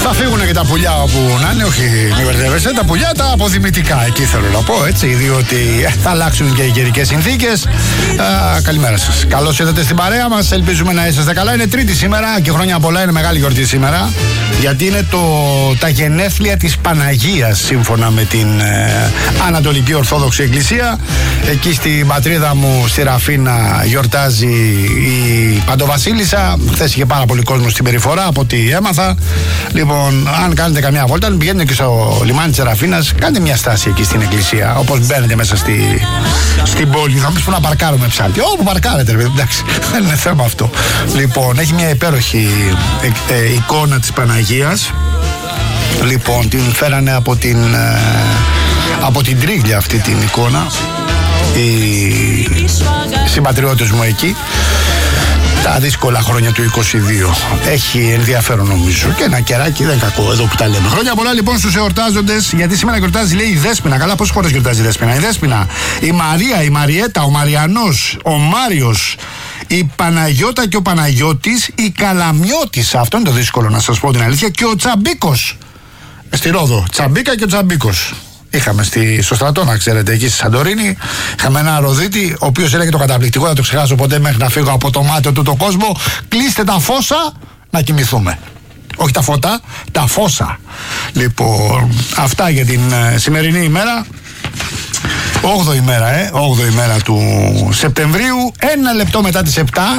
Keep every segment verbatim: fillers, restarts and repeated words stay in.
Θα φύγουν και τα πουλιά όπου να είναι, όχι μη μπερδεύεσαι, τα πουλιά τα αποδημητικά, εκεί θέλω να πω, έτσι, διότι ε, θα αλλάξουν και οι καιρικές συνθήκες. Α, καλημέρα σας. Καλώς ήρθατε στην παρέα μας, ελπίζουμε να είσαστε καλά. Είναι Τρίτη σήμερα και χρόνια πολλά, είναι μεγάλη γιορτή σήμερα, γιατί είναι το, τα γενέθλια της Παναγίας, σύμφωνα με την ε, Ανατολική Ορθόδοξη Εκκλησία. Εκεί στην πατρίδα μου, στη Ραφίνα, γιορτάζει η Παντοβασίλισσα. Χθες είχε πάρα πολύ κόσμο στην περιφορά, από ό,τι έμαθα. Λοιπόν, αν κάνετε καμιά βόλτα, αν πηγαίνετε και στο λιμάνι της Ραφίνας, κάντε μια στάση εκεί στην εκκλησία. Όπως μπαίνετε μέσα στη, στην πόλη, θα μου πεις που να παρκάρουμε ψάλτη. Όπου παρκάρετε, ρε, εντάξει, δεν είναι θέμα αυτό. Λοιπόν, έχει μια υπέροχη ε, ε, εικόνα της Παναγίας. Λοιπόν, την φέρανε από την, ε, από την Τρίγλια αυτή την εικόνα, οι συμπατριώτες μου εκεί. Τα δύσκολα χρόνια του είκοσι δύο. Έχει ενδιαφέρον νομίζω. Και ένα κεράκι, δεν κακό εδώ που τα λέμε. Χρόνια πολλά λοιπόν στους εορτάζοντες, γιατί σήμερα γιορτάζει, λέει, η Δέσποινα. Καλά, πόσες φορές γιορτάζει η Δέσποινα? Η Δέσποινα, η Μαρία, η Μαριέτα, ο Μαριανός, ο Μάριος, η Παναγιώτα και ο Παναγιώτης, η Καλαμιώτης. Αυτό είναι το δύσκολο, να σας πω την αλήθεια. Και ο Τσαμπίκος. Στη Ρόδο. Τσαμπίκα και ο Τσαμπίκος. Είχαμε στη, στο στρατό, να ξέρετε, εκεί στη Σαντορίνη. Είχαμε ένα ροδίτη, ο οποίος έλεγε το καταπληκτικό, δεν το ξεχάσω ποτέ μέχρι να φύγω από το μάτι του το κόσμο. Κλείστε τα φώσα να κοιμηθούμε. Όχι τα φώτα, τα φώσα. Λοιπόν, αυτά για την ε, σημερινή ημέρα. όγδοη ημέρα, ε, όγδοη ημέρα του Σεπτεμβρίου. Ένα λεπτό μετά τις επτά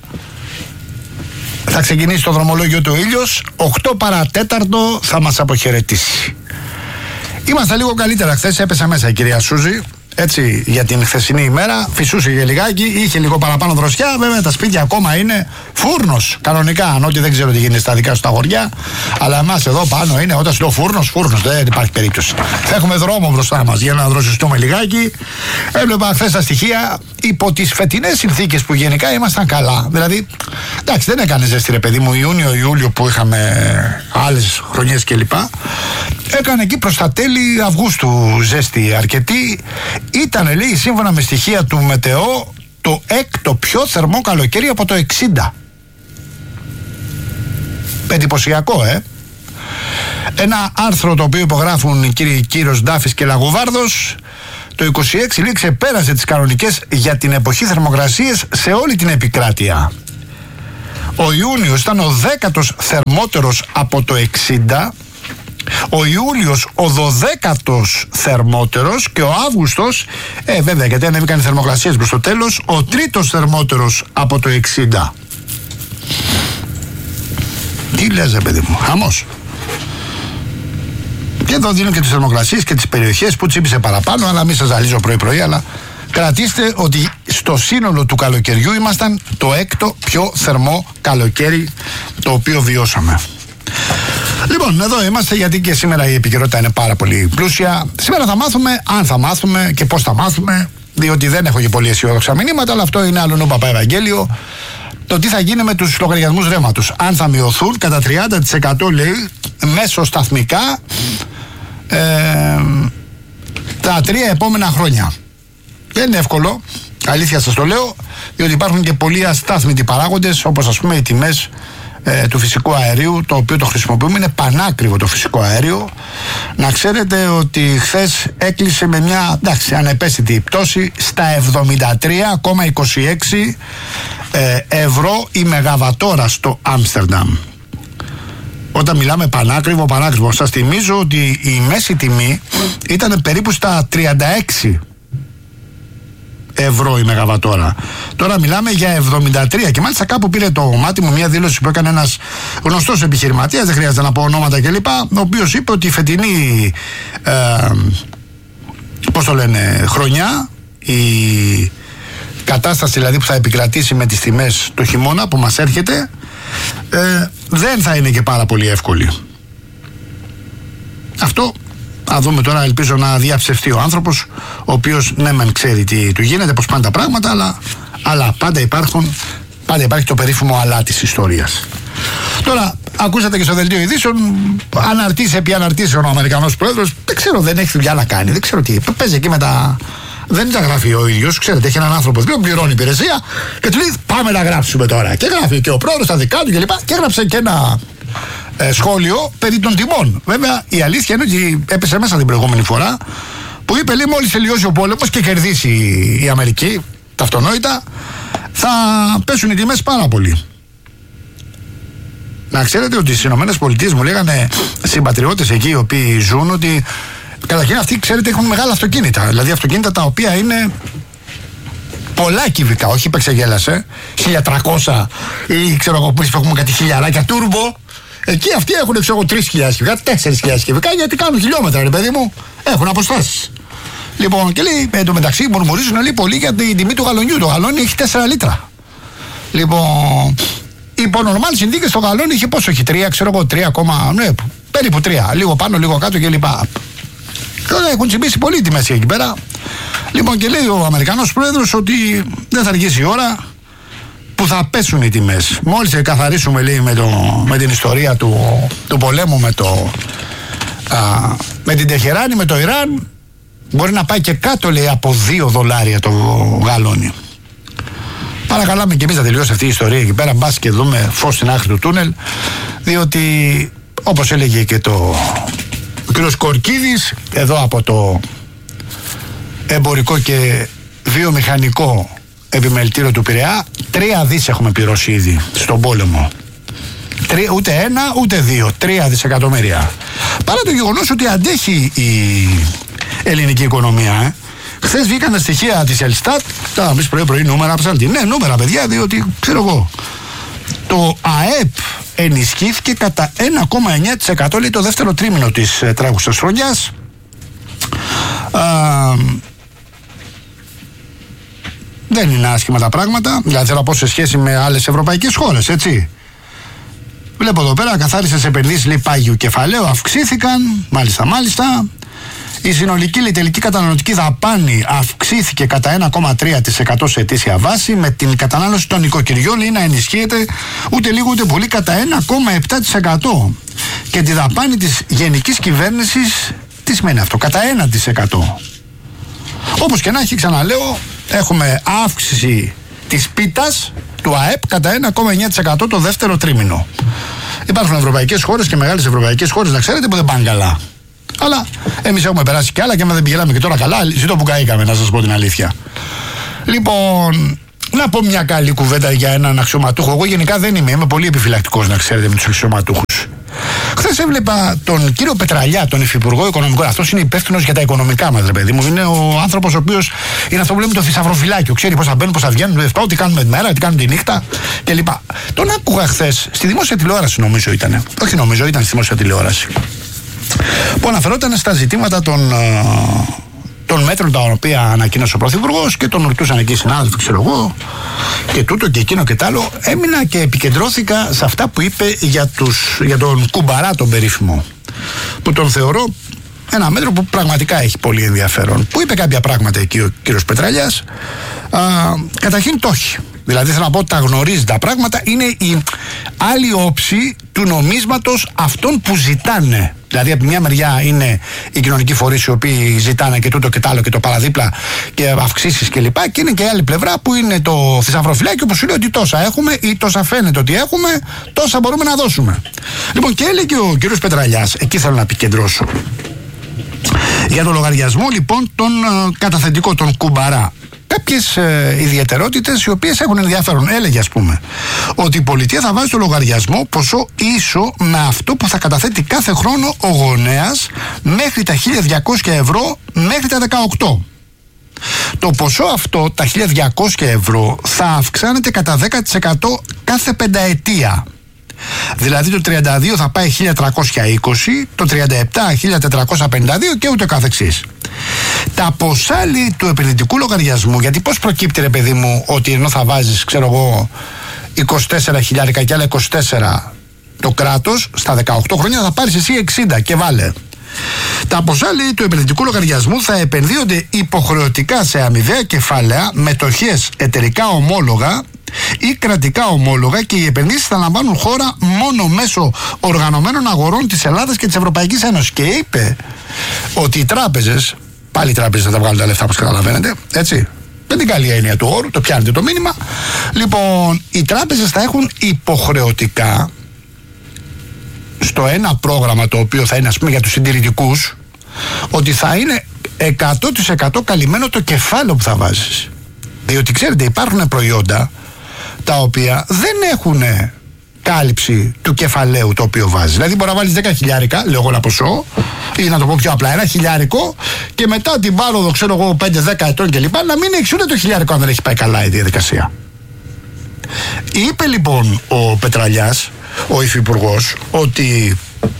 θα ξεκινήσει το δρομολόγιο του ήλιος. οκτώ παρατέταρτο θα μας αποχαιρετήσει. Είμαστε λίγο καλύτερα. Χθες έπεσε μέσα η κυρία Σούζη, έτσι, για την χθεσινή ημέρα. Φυσούσε και λιγάκι, είχε λίγο παραπάνω δροσιά. Βέβαια τα σπίτια ακόμα είναι φούρνος κανονικά. Αν ότι δεν ξέρω τι γίνεται στα δικά σου τα χωριά. Αλλά εμάς εδώ πάνω είναι, όταν σου λέω φούρνος, φούρνος. Δεν υπάρχει περίπτωση. Θα έχουμε δρόμο μπροστά μας για να δροσιστούμε λιγάκι. Έβλεπα χθες τα στοιχεία. Υπό τις φετινές συνθήκες που γενικά ήμασταν καλά. Δηλαδή, εντάξει, δεν έκανε ζέστη, ρε παιδί μου, Ιούνιο-Ιούλιο που είχαμε άλλες χρονιές κλπ. Έκανε εκεί προς τα τέλη Αυγούστου ζέστη αρκετή. Ήταν, λέει, σύμφωνα με στοιχεία του Μετεό, το έκτο πιο θερμό καλοκαίρι από το εξήντα. Εντυπωσιακό, ε. Ένα άρθρο το οποίο υπογράφουν οι κύριοι Κύρος, Ντάφης και Λαγοβάρδος. Το είκοσι έξι, λέει, ξεπέρασε τις κανονικές για την εποχή θερμοκρασίες σε όλη την επικράτεια. Ο Ιούνιος ήταν ο δέκατος θερμότερος από το εξήντα. Ο Ιούλιος ο δωδέκατος θερμότερος και ο Αύγουστος, ε βέβαια γιατί ανέβηκαν οι θερμοκρασίες προς το τέλος, ο τρίτος θερμότερος από το εξήντα. Τι λες, ρε παιδί μου, χαμός. Και εδώ δίνω και τις θερμοκρασίες και τις περιοχές που τσίπησε παραπάνω, αλλά μην σας ζαλίζω πρωί-πρωί, αλλά κρατήστε ότι στο σύνολο του καλοκαιριού ήμασταν το έκτο πιο θερμό καλοκαίρι το οποίο βιώσαμε. Λοιπόν, εδώ είμαστε γιατί και σήμερα η επικαιρότητα είναι πάρα πολύ πλούσια. Σήμερα θα μάθουμε, αν θα μάθουμε και πώς θα μάθουμε, διότι δεν έχω και πολύ αισιόδοξα μηνύματα, αλλά αυτό είναι άλλο νου Παπά Ευαγγέλιο. Το τι θα γίνει με τους λογαριασμούς ρεύματος. Αν θα μειωθούν κατά τριάντα τοις εκατό, λέει, μέσω σταθμικά ε, τα τρία επόμενα χρόνια. Δεν είναι εύκολο, αλήθεια σας το λέω, διότι υπάρχουν και πολλοί αστάθμητοι παράγοντες, όπως ας πούμε οι τιμές ε, του φυσικού αερίου, το οποίο το χρησιμοποιούμε, είναι πανάκριβο το φυσικό αέριο. Να ξέρετε ότι χθες έκλεισε με μια, εντάξει, ανεπαίσθητη πτώση στα εβδομήντα τρία κόμμα είκοσι έξι ε, ευρώ η μεγαβατόρα στο Άμστερνταμ. Όταν μιλάμε πανάκριβο, πανάκριβο, σας θυμίζω ότι η μέση τιμή ήταν περίπου στα τριάντα έξι ευρώ η μεγαβατόρα. Τώρα μιλάμε για εβδομήντα τρία και μάλιστα κάπου πήρε το μάτι μου μια δήλωση που έκανε ένας γνωστός επιχειρηματίας, δεν χρειάζεται να πω ονόματα κλπ, ο οποίος είπε ότι η φετινή ε, πώς το λένε, χρονιά, η κατάσταση δηλαδή που θα επικρατήσει με τις τιμές το χειμώνα που μας έρχεται, ε, δεν θα είναι και πάρα πολύ εύκολη. Αυτό θα δούμε τώρα, ελπίζω να διαψευστεί ο άνθρωπος, ο οποίος ναι μεν ξέρει τι του γίνεται, πώς πάνε τα πράγματα, αλλά, αλλά πάντα υπάρχουν, πάντα υπάρχει το περίφημο αλλά της ιστορίας. Τώρα, ακούσατε και στο δελτίο ειδήσεων, αναρτήσει επί αναρτήσει ο Αμερικανός πρόεδρος, δεν ξέρω, δεν έχει δουλειά να κάνει, δεν ξέρω τι, παίζει εκεί με τα... Δεν τα γράφει ο ίδιος, ξέρετε, έχει έναν άνθρωπο που πληρώνει υπηρεσία και του λέει πάμε να γράψουμε τώρα. Και γράφει και ο πρόεδρος τα δικά του και λοιπά, και έγραψε και ένα ε, σχόλιο περί των τιμών. Βέβαια η αλήθεια είναι ότι έπεσε μέσα την προηγούμενη φορά που είπε, λέει, μόλις τελειώσει ο πόλεμος και κερδίσει η Αμερική, τα αυτονόητα, θα πέσουν οι τιμές πάρα πολύ. Να ξέρετε ότι στις Ηνωμένες Πολιτείες μου λέγανε συμπατριώτες εκεί οι οποίοι ζουν ότι καταρχήν αυτοί, ξέρετε, έχουν μεγάλα αυτοκίνητα. Δηλαδή αυτοκίνητα τα οποία είναι πολλά κυβικά, όχι υπεξεγέλασε, χίλια τριακόσια ή ξέρω εγώ που έχουμε κάτι χιλιαράκια τούρμπο. Εκεί αυτοί έχουν ξέρω εγώ τρεις χιλιάδες κυβικά, τέσσερις χιλιάδες κυβικά, γιατί κάνουν χιλιόμετρα, ρε παιδί μου, έχουν αποστάσεις. Λοιπόν, και λέει, εν τω μεταξύ μουρμουρίζουν λέει πολύ για την τιμή του γαλονιού. Το γαλόνι έχει τέσσερα λίτρα. Λοιπόν, υπό νορμάλ συνθήκες το γαλόνι είχε πόσο, έχει τρία, ξέρω εγώ, τρία, ναι, περίπου τρία. Λίγο πάνω, λίγο κάτω κλπ. Τώρα έχουν τσιμπήσει πολύ τιμές εκεί πέρα. Λοιπόν, και λέει ο Αμερικανός πρόεδρος ότι δεν θα αργήσει η ώρα που θα πέσουν οι τιμές. Μόλις καθαρίσουμε, λέει, με, το, με την ιστορία του, του πολέμου με, το, α, με την Τεχεράνη, με το Ιράν, μπορεί να πάει και κάτω, λέει, από δύο δολάρια το γαλόνι. Παρακαλάμε και εμείς να τελειώσει αυτή η ιστορία εκεί πέρα, μπας και δούμε φως στην άκρη του τούνελ, διότι όπως έλεγε και το ο κ. Κορκίδης εδώ από το εμπορικό και βιομηχανικό επιμελητήριο του Πειραιά, τρία δις έχουμε πληρώσει ήδη στον πόλεμο. Τρία, ούτε ένα ούτε δύο, τρία δισεκατομμύρια. Παρά το γεγονός ότι αντέχει η ελληνική οικονομία. Ε. Χθες βγήκαν τα στοιχεία της Ελστάτ, τα μισή πρωί πρωί νούμερα, ψάλτη. Ναι, νούμερα παιδιά, διότι ξέρω εγώ. Το ΑΕΠ ενισχύθηκε κατά ένα κόμμα εννιά τοις εκατό, λέει, το δεύτερο τρίμηνο της ε, τρέχουσας χρονιάς. Α, δεν είναι άσχημα τα πράγματα, δηλαδή θέλω να πω σε σχέση με άλλες ευρωπαϊκές χώρες, έτσι. Βλέπω εδώ πέρα, καθάρισες επενδύσεις, λέει, πάγιου κεφαλαίου, αυξήθηκαν, μάλιστα, μάλιστα. Η συνολική, λέει, τελική καταναλωτική δαπάνη αυξήθηκε κατά ένα κόμμα τρία τοις εκατό σε ετήσια βάση, με την κατανάλωση των νοικοκυριών, λέει, να ενισχύεται ούτε λίγο ούτε πολύ κατά ένα κόμμα επτά τοις εκατό. Και τη δαπάνη της γενικής κυβέρνησης, τι σημαίνει αυτό, κατά ένα τοις εκατό. Όπως και να έχει, ξαναλέω, έχουμε αύξηση της πίτας του ΑΕΠ κατά ένα κόμμα εννιά τοις εκατό το δεύτερο τρίμηνο. Υπάρχουν ευρωπαϊκές χώρες και μεγάλες ευρωπαϊκές χώρες, να ξέρετε, που δεν πάνε καλά. Αλλά εμείς έχουμε περάσει κι άλλα και άμα δεν πηγαίναμε και τώρα καλά, ζητώ που καήκαμε, να σας πω την αλήθεια. Λοιπόν, να πω μια καλή κουβέντα για έναν αξιωματούχο. Εγώ γενικά δεν είμαι, είμαι πολύ επιφυλακτικός, να ξέρετε, με τους αξιωματούχους. Χθες έβλεπα τον κύριο Πετραλιά, τον Υφυπουργό Οικονομικών. Αυτός είναι υπεύθυνος για τα οικονομικά μας, ρε παιδί μου. Είναι ο άνθρωπος ο οποίος είναι αυτό που λέμε το θησαυροφυλάκιο. Ξέρει πώς θα μπαίνουν, πώς θα βγαίνουν, τι κάνουμε τη μέρα, τι κάνουν τη νύχτα κλπ. Τον άκουγα χθες στη δημόσια τηλεόραση, νομίζω ήταν. Όχι, νομίζω, ήταν στη δημόσια τηλεόραση. Που αναφερόταν στα ζητήματα των, των μέτρων τα οποία ανακοίνωσε ο Πρωθυπουργός και τον ρωτούσαν εκεί οι συνάδελφοι, ξέρω εγώ, και τούτο και εκείνο και τ' άλλο. Έμεινα και επικεντρώθηκα σε αυτά που είπε για, τους, για τον Κουμπαρά τον περίφημο, που τον θεωρώ ένα μέτρο που πραγματικά έχει πολύ ενδιαφέρον. Που είπε κάποια πράγματα εκεί ο κύριος Πετραλιάς. Α, καταρχήν το έχει. Δηλαδή θέλω να πω ότι τα γνωρίζει τα πράγματα, είναι η άλλη όψη του νομίσματος αυτών που ζητάνε. Δηλαδή από μια μεριά είναι οι κοινωνικοί φορείς οι οποίοι ζητάνε και τούτο και τ' άλλο και το παραδίπλα και αυξήσεις κλπ. Και, και είναι και η άλλη πλευρά που είναι το θησαυροφυλάκιο που σου λέει ότι τόσα έχουμε ή τόσα φαίνεται ότι έχουμε, τόσα μπορούμε να δώσουμε. Λοιπόν, και έλεγε ο κύριος Πετραλιάς, εκεί θέλω να επικεντρώσω, για το λογαριασμό λοιπόν τον uh, καταθετικό, τον Κουμπαρά. Κάποιες ε, ιδιαιτερότητες οι οποίες έχουν ενδιαφέρον. Έλεγε, ας πούμε, ότι η πολιτεία θα βάζει στο λογαριασμό ποσό ίσο με αυτό που θα καταθέτει κάθε χρόνο ο γονέας μέχρι τα χίλια διακόσια ευρώ μέχρι τα δεκαοκτώ. Το ποσό αυτό, τα χίλια διακόσια ευρώ, θα αυξάνεται κατά δέκα τοις εκατό κάθε πενταετία. Δηλαδή το τριάντα δύο θα πάει χίλια τριακόσια είκοσι, το τριάντα επτά χίλια τετρακόσια πενήντα δύο και ούτε καθεξής. Τα ποσά, λέει, του επενδυτικού λογαριασμού, γιατί πώς προκύπτει, ρε παιδί μου, ότι ενώ θα βάζεις, ξέρω εγώ, είκοσι τέσσερα χιλιάρικα και άλλα είκοσι τέσσερα το κράτος, στα δεκαοκτώ χρόνια θα πάρεις εσύ εξήντα και βάλε. Τα ποσά, λέει, του επενδυτικού λογαριασμού θα επενδύονται υποχρεωτικά σε αμοιβαία κεφάλαια, μετοχές, εταιρικά ομόλογα ή κρατικά ομόλογα και οι επενδύσεις θα λαμβάνουν χώρα μόνο μέσω οργανωμένων αγορών της Ελλάδας και της Ευρωπαϊκής Ένωσης. Και είπε ότι οι τράπεζες, πάλι οι τράπεζες θα τα βγάλουν τα λεφτά, όπως καταλαβαίνετε, έτσι, με την καλή έννοια του όρου, το πιάνετε το μήνυμα. Λοιπόν, οι τράπεζες θα έχουν υποχρεωτικά στο ένα πρόγραμμα το οποίο θα είναι, ας πούμε, για τους συντηρητικούς, ότι θα είναι εκατό τοις εκατό καλυμμένο το κεφάλαιο που θα βάζεις. Διότι ξέρετε, υπάρχουν προϊόντα τα οποία δεν έχουν κάλυψη του κεφαλαίου το οποίο βάζεις. Δηλαδή μπορεί να βάλεις δέκα χιλιάρικα, λέω εγώ ένα ποσό, ή να το πω πιο απλά, ένα χιλιάρικο, και μετά την πάροδο, ξέρω εγώ, πέντε δέκα ετών κλπ. Να μην έχεις ούτε το χιλιάρικο αν δεν έχει πάει καλά η διαδικασία. Είπε λοιπόν ο Πετραλιάς, ο υφυπουργός, ότι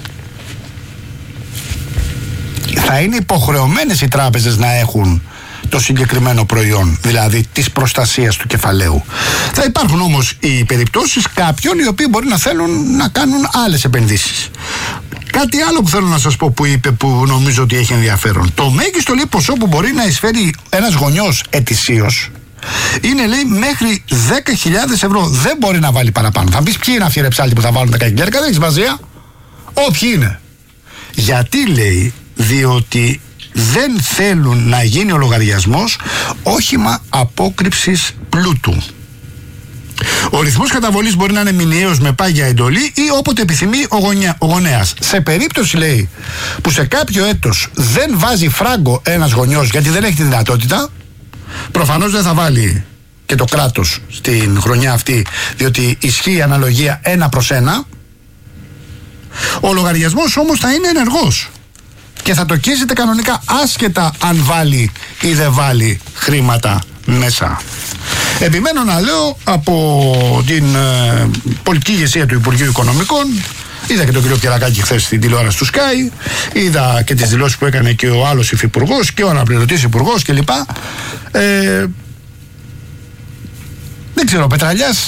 θα είναι υποχρεωμένες οι τράπεζες να έχουν το συγκεκριμένο προϊόν, δηλαδή της προστασίας του κεφαλαίου. Θα υπάρχουν όμως οι περιπτώσεις κάποιων οι οποίοι μπορεί να θέλουν να κάνουν άλλες επενδύσεις. Κάτι άλλο που θέλω να σας πω που είπε, που νομίζω ότι έχει ενδιαφέρον. Το μέγιστο, λέει, ποσό που μπορεί να εισφέρει ένας γονιός ετησίως είναι, λέει, μέχρι δέκα χιλιάδες ευρώ. Δεν μπορεί να βάλει παραπάνω. Θα πεις, ποιοι είναι αυτοί οι ρεψάλτοι που θα βάλουν δέκα χιλιάδες, δεν έχει σημασία. Όποιοι είναι. Γιατί, λέει, διότι δεν θέλουν να γίνει ο λογαριασμός όχημα απόκρυψης πλούτου. Ο ρυθμός καταβολής μπορεί να είναι μηνιαίος με πάγια εντολή ή όποτε επιθυμεί ο, γωνιά, ο γονέας. Σε περίπτωση, λέει, που σε κάποιο έτος δεν βάζει φράγκο ένας γονιός γιατί δεν έχει τη δυνατότητα, προφανώς δεν θα βάλει και το κράτος στην χρονιά αυτή, διότι ισχύει η αναλογία ένα προς ένα. Ο λογαριασμός όμως θα είναι ενεργός και θα το καίζεται κανονικά, άσχετα αν βάλει ή δεν βάλει χρήματα μέσα. Επιμένω να λέω, από την ε, πολιτική ηγεσία του Υπουργείου Οικονομικών, είδα και τον κύριο Κερακάκη χθες στην τηλεόραση του Sky, είδα και τις δηλώσεις που έκανε και ο άλλος υφυπουργός και ο αναπληρωτής υπουργός κλπ. Ε, δεν ξέρω, ο Πετραλιάς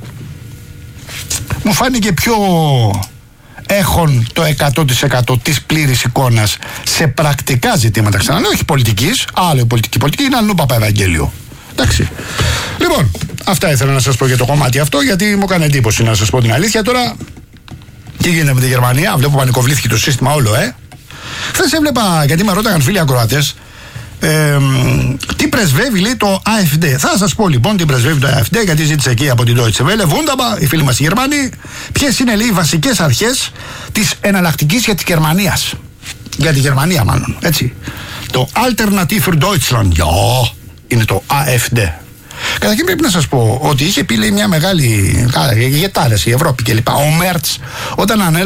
μου φάνηκε πιο έχουν το εκατό τοις εκατό της πλήρης εικόνας σε πρακτικά ζητήματα. Ξαναλέω, όχι πολιτικής, άλλο η πολιτική. Πολιτική είναι αλλού Παπαευαγγέλιο. Εντάξει. Λοιπόν, αυτά ήθελα να σας πω για το κομμάτι αυτό, γιατί μου έκανε εντύπωση, να σας πω την αλήθεια. Τώρα, τι γίνεται με τη Γερμανία, βλέπω πανικοβλήθηκε το σύστημα όλο, ε. Χθες έβλεπα, γιατί με ρώταγαν φίλοι ακροατές, Ε, τι πρεσβεύει, λέει, το AfD. Θα σας πω λοιπόν τι πρεσβεύει το AfD, γιατί ζήτησε εκεί από την Deutsche Welle, Wunderbar, οι φίλοι μας οι Γερμανοί, ποιες είναι, λέει, οι βασικές αρχές της εναλλακτικής για τη Γερμανία. Για τη Γερμανία, μάλλον. Έτσι. Το Alternative für Deutschland. Ja, είναι το AfD. Καταρχήν πρέπει να σας πω ότι είχε πει, λέει, μια μεγάλη ηγετάρες η Ευρώπη κλπ. Ο Μέρτς, όταν ανέλαβε